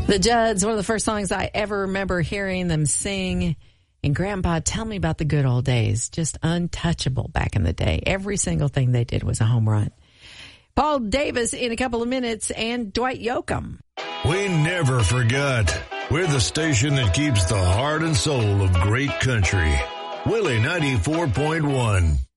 The Judds, one of the first songs I ever remember hearing them sing. And Grandpa, tell me about the good old days. Just untouchable back in the day. Every single thing they did was a home run. Paul Davis in a couple of minutes and Dwight Yoakam. We never forgot. We're the station that keeps the heart and soul of great country. Willie 94.1.